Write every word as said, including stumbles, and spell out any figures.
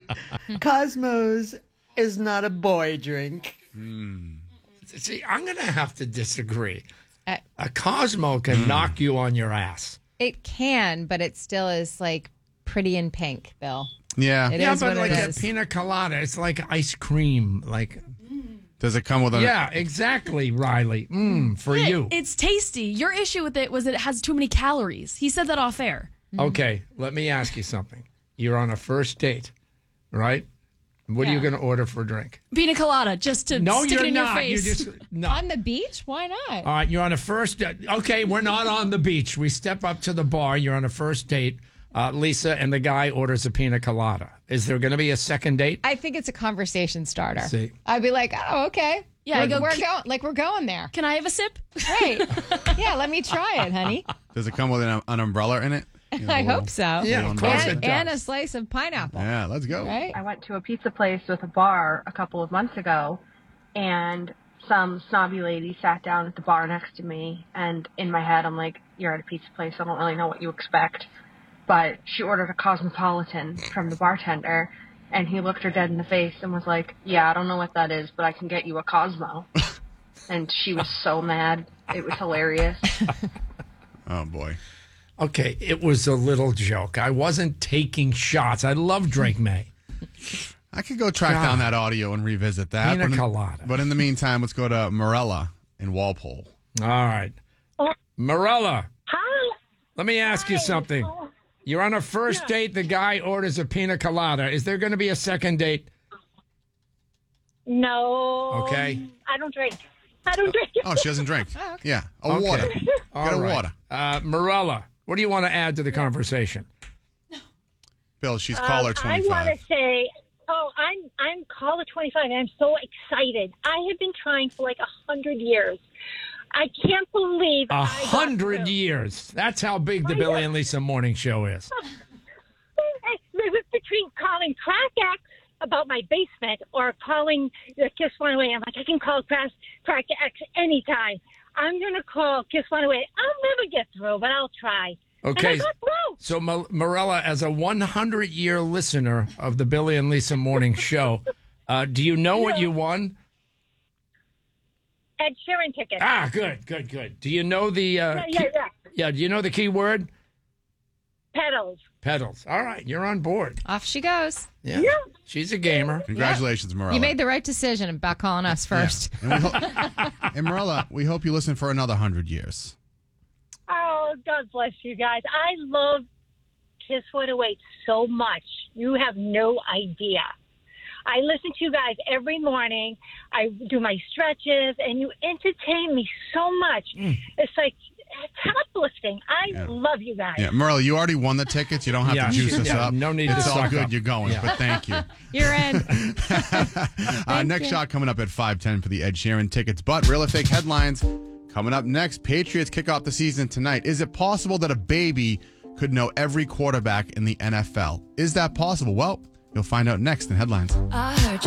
Cosmos is not a boy drink. Mm. See, I'm going to have to disagree. Uh, a Cosmo can mm. knock you on your ass. It can, but it still is like pretty in pink, Bill. Yeah. It yeah, is but what like it a is. pina colada, it's like ice cream. Like, does it come with a... Yeah, exactly, Riley. Mm, for yeah, you. It's tasty. Your issue with it was that it has too many calories. He said that off air. Okay, let me ask you something. You're on a first date, right? What yeah. are you going to order for a drink? Pina colada, just to no, stick you're it in not. your face. You're just, no. On the beach? Why not? All right, you're on a first... Okay, we're not on the beach. We step up to the bar. You're on a first date. Uh, Lisa, and the guy orders a pina colada. Is there going to be a second date? I think it's a conversation starter. See? I'd be like, oh, okay. Yeah, we're, I go, we're can, going, like we're going there. Can I have a sip? Right. Yeah, let me try it, honey. Does it come with an, an umbrella in it? You know, I little, hope so. Yeah, of course and, it does. And a slice of pineapple. Yeah, let's go. Right? I went to a pizza place with a bar a couple of months ago, and some snobby lady sat down at the bar next to me, and in my head I'm like, you're at a pizza place, I don't really know what you expect. But she ordered a Cosmopolitan from the bartender, and he looked her dead in the face and was like, yeah, I don't know what that is, but I can get you a Cosmo. And she was so mad. It was hilarious. Oh, boy. Okay, it was a little joke. I wasn't taking shots. I love Drake May. I could go track God. down that audio and revisit that. Pina but in, colada. But in the meantime, let's go to Morella in Walpole. All right. Morella. Hi. Let me ask Hi. you something. You're on a first yeah. date. The guy orders a pina colada. Is there going to be a second date? No. Okay. I don't drink. I don't drink. Oh, she doesn't drink. Oh, okay. Yeah. A okay. water. All Get a right. water. Uh, Morella, what do you want to add to the conversation? Bill, she's caller um, twenty-five. I want to say, oh, I'm I'm caller twenty-five, and I'm so excited. I have been trying for like a hundred years. I can't believe a hundred years. That's how big the Billy and Lisa Morning Show is. It was between calling Crack X about my basement or calling the Kiss One Away. I'm like, I can call Crack Crack X anytime. I'm gonna call Kiss One Away. I'll never get through, but I'll try. Okay. So, Morella, as a hundred year listener of the Billy and Lisa Morning Show, uh, do you know what you won? Ed Sheeran tickets. Ah, good, good, good. Do you know the... Uh, yeah, yeah, key, yeah. Yeah, do you know the key word? Pedals. Pedals. All right, you're on board. Off she goes. Yeah. yeah. She's a gamer. Congratulations, yeah. Morella. You made the right decision about calling us first. Yeah. And, we ho- and Morella, we hope you listen for another hundred years. Oh, God bless you guys. I love Kiss One Away so much. You have no idea. I listen to you guys every morning. I do my stretches, and you entertain me so much. Mm. It's like it's uplifting. I yeah. love you guys. Yeah, Morella, you already won the tickets. You don't have yeah, to juice she, us yeah, up. No need it's to all suck good. up. You're going, yeah. but thank you. You're in. uh, next you. shot coming up at five ten for the Ed Sheeran tickets. But real or fake headlines coming up next. Patriots kick off the season tonight. Is it possible that a baby could know every quarterback in the N F L? Is that possible? Well, you'll find out next in headlines. I heard you.